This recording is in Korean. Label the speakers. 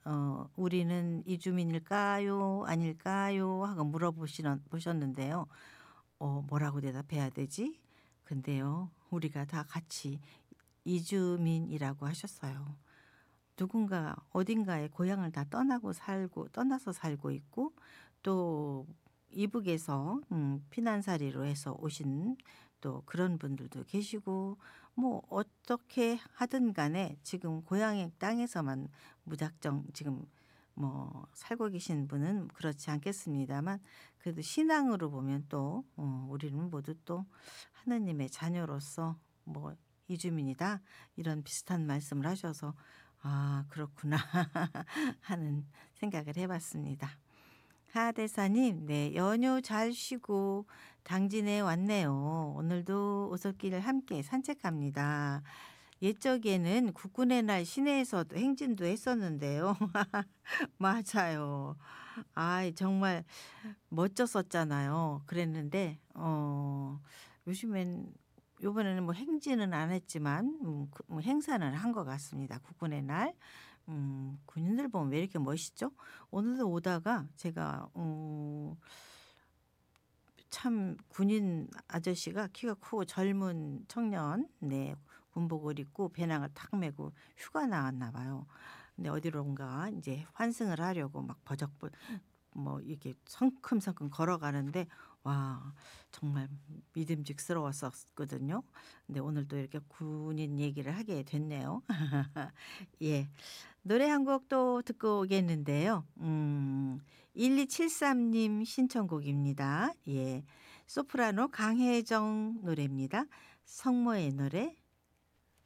Speaker 1: "우리는 이주민일까요? 아닐까요?" 하고 보셨는데요. 뭐라고 대답해야 되지? 근데요, 우리가 다 같이 이주민이라고 하셨어요. 누군가 어딘가에 고향을 다 떠나서 살고 있고, 또 이북에서 피난살이로 해서 오신 또 그런 분들도 계시고, 뭐 어떻게 하든 간에 지금 고향의 땅에서만 무작정 지금 뭐 살고 계신 분은 그렇지 않겠습니다만, 그래도 신앙으로 보면 또 우리는 모두 또 하느님의 자녀로서 뭐 이주민이다, 이런 비슷한 말씀을 하셔서 '아 그렇구나.' 하는 생각을 해 봤습니다. 하대사님, 네, 연휴 잘 쉬고 당진에 왔네요. 오늘도 오솔길 함께 산책합니다. 옛적에는 국군의 날 시내에서도 행진도 했었는데요. 맞아요. 정말 멋졌었잖아요. 그랬는데 요즘엔 요번에는 뭐 행진은 안 했지만 뭐 행사는 한 것 같습니다, 국군의 날. 군인들 보면 왜 이렇게 멋있죠? 오늘도 오다가 제가 참 군인 아저씨가 키가 크고 젊은 청년, 네, 군복을 입고 배낭을 탁 메고 휴가 나왔나 봐요. 근데 어디론가 인제 환승을 하려고 막 뭐 이렇게 성큼성큼 걸어가는데, 와, 정말 믿음직스러웠었거든요. 근데 오늘 또 이렇게 군인 얘기를 하게 됐네요. 예. 노래 한 곡 또 듣고 오겠는데요. 1273 님 신청곡입니다. 예. 소프라노 강혜정 노래입니다. 성모의 노래.